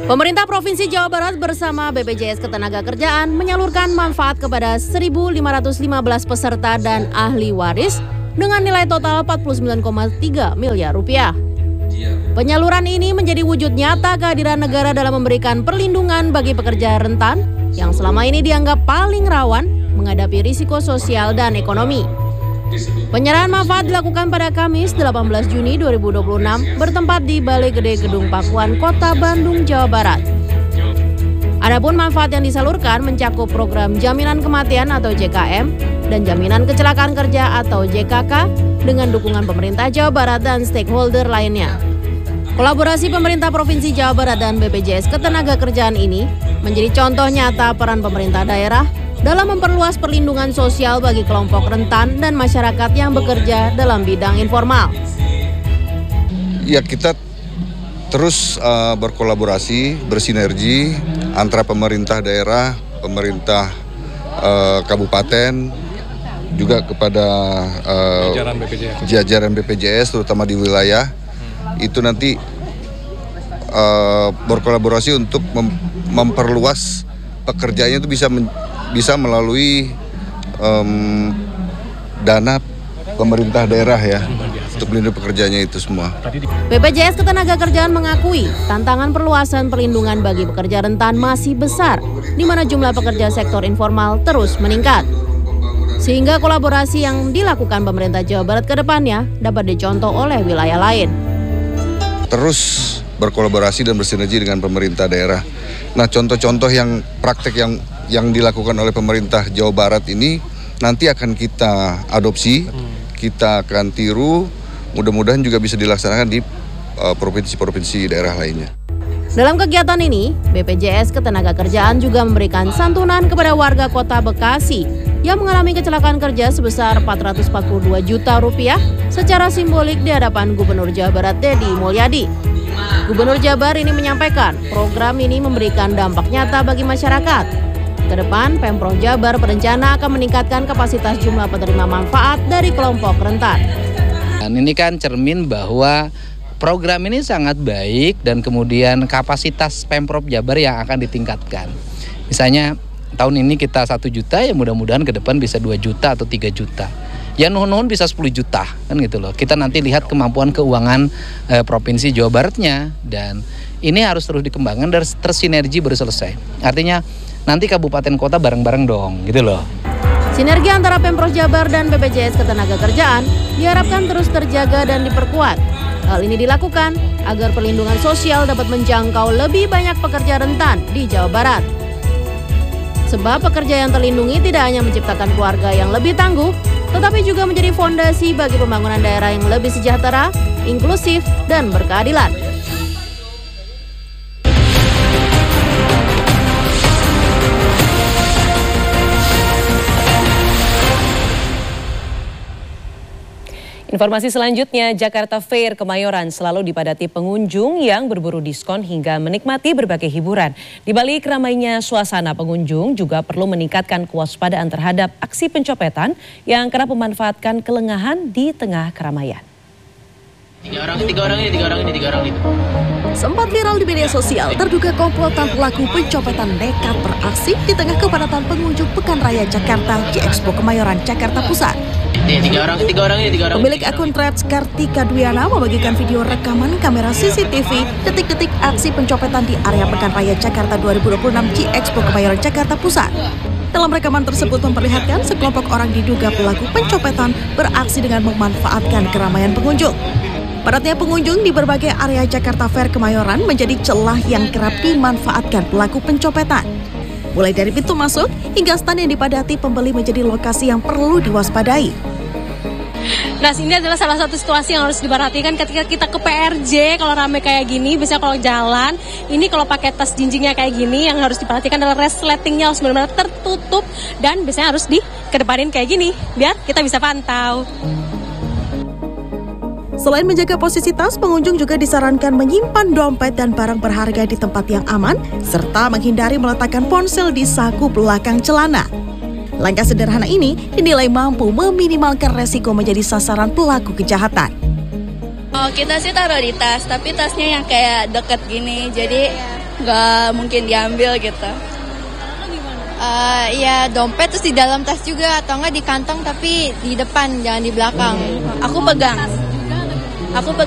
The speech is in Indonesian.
Pemerintah Provinsi Jawa Barat bersama BPJS Ketenagakerjaan menyalurkan manfaat kepada 1.515 peserta dan ahli waris dengan nilai total 49,3 miliar rupiah. Penyaluran ini menjadi wujud nyata kehadiran negara dalam memberikan perlindungan bagi pekerja rentan yang selama ini dianggap paling rawan menghadapi risiko sosial dan ekonomi. Penyerahan manfaat dilakukan pada Kamis 18 Juni 2026 bertempat di Balai Gede Gedung Pakuan, Kota Bandung, Jawa Barat. Adapun manfaat yang disalurkan mencakup program Jaminan Kematian atau JKM dan Jaminan Kecelakaan Kerja atau JKK dengan dukungan pemerintah Jawa Barat dan stakeholder lainnya. Kolaborasi pemerintah Provinsi Jawa Barat dan BPJS Ketenagakerjaan ini menjadi contoh nyata peran pemerintah daerah dalam memperluas perlindungan sosial bagi kelompok rentan dan masyarakat yang bekerja dalam bidang informal. Ya, kita terus berkolaborasi, bersinergi antara pemerintah daerah, pemerintah kabupaten, juga kepada jajaran BPJS terutama di wilayah. Itu nanti berkolaborasi untuk memperluas pekerjaannya itu bisa melalui dana pemerintah daerah ya untuk melindungi pekerjanya itu semua. BPJS Ketenagakerjaan mengakui tantangan perluasan perlindungan bagi pekerja rentan masih besar, di mana jumlah pekerja sektor informal terus meningkat. Sehingga kolaborasi yang dilakukan pemerintah Jawa Barat ke depannya dapat dicontoh oleh wilayah lain. Terus berkolaborasi dan bersinergi dengan pemerintah daerah. Nah, contoh-contoh yang praktek yang dilakukan oleh pemerintah Jawa Barat ini nanti akan kita adopsi, kita akan tiru, mudah-mudahan juga bisa dilaksanakan di provinsi-provinsi daerah lainnya. Dalam kegiatan ini, BPJS Ketenagakerjaan juga memberikan santunan kepada warga Kota Bekasi yang mengalami kecelakaan kerja sebesar 442 juta rupiah secara simbolik di hadapan Gubernur Jawa Barat Deddy Mulyadi. Gubernur Jabar ini menyampaikan program ini memberikan dampak nyata bagi masyarakat. Ke depan, Pemprov Jabar berencana akan meningkatkan kapasitas jumlah penerima manfaat dari kelompok rentan. Dan ini kan cermin bahwa program ini sangat baik dan kemudian kapasitas Pemprov Jabar yang akan ditingkatkan. Misalnya tahun ini kita 1 juta, ya mudah-mudahan ke depan bisa 2 juta atau 3 juta. Ya nuhun-nuhun bisa 10 juta kan gitu loh. Kita nanti lihat kemampuan keuangan Provinsi Jawa Baratnya, dan ini harus terus dikembangkan dan tersinergi baru selesai. Artinya nanti kabupaten kota bareng-bareng dong gitu loh. Sinergi antara Pemprov Jabar dan BPJS Ketenagakerjaan diharapkan terus terjaga dan diperkuat. Hal ini dilakukan agar perlindungan sosial dapat menjangkau lebih banyak pekerja rentan di Jawa Barat. Sebab pekerja yang terlindungi tidak hanya menciptakan keluarga yang lebih tangguh, tetapi juga menjadi fondasi bagi pembangunan daerah yang lebih sejahtera, inklusif, dan berkeadilan. Informasi selanjutnya, Jakarta Fair Kemayoran selalu dipadati pengunjung yang berburu diskon hingga menikmati berbagai hiburan. Di balik ramainya suasana, pengunjung juga perlu meningkatkan kewaspadaan terhadap aksi pencopetan yang kerap memanfaatkan kelengahan di tengah keramaian. Tiga orang ini. Sempat viral di media sosial, terduga komplotan pelaku pencopetan nekat beraksi di tengah kepadatan pengunjung Pekan Raya Jakarta di Expo Kemayoran, Jakarta Pusat. Tiga orang ini. Pemilik akun Threads Kartika Dwiana membagikan video rekaman kamera CCTV detik-detik aksi pencopetan di area Pekan Raya Jakarta 2026 di Expo Kemayoran, Jakarta Pusat. Dalam rekaman tersebut memperlihatkan sekelompok orang diduga pelaku pencopetan beraksi dengan memanfaatkan keramaian pengunjung. Padatnya pengunjung di berbagai area Jakarta Fair Kemayoran menjadi celah yang kerap dimanfaatkan pelaku pencopetan. Mulai dari pintu masuk hingga stand yang dipadati pembeli menjadi lokasi yang perlu diwaspadai. Nah, ini adalah salah satu situasi yang harus diperhatikan ketika kita ke PRJ. Kalau ramai kayak gini, biasanya kalau jalan, ini kalau pakai tas jinjingnya kayak gini, yang harus diperhatikan adalah resletingnya harus benar-benar tertutup dan biasanya harus dikedepanin kayak gini, biar kita bisa pantau. Selain menjaga posisi tas, pengunjung juga disarankan menyimpan dompet dan barang berharga di tempat yang aman, serta menghindari meletakkan ponsel di saku belakang celana. Langkah sederhana ini dinilai mampu meminimalkan resiko menjadi sasaran pelaku kejahatan. Oh, kita sih taruh di tas, tapi tasnya yang kayak deket gini, jadi nggak mungkin diambil gitu. Ya dompet terus di dalam tas juga, atau enggak di kantong tapi di depan, jangan di belakang. Aku pegang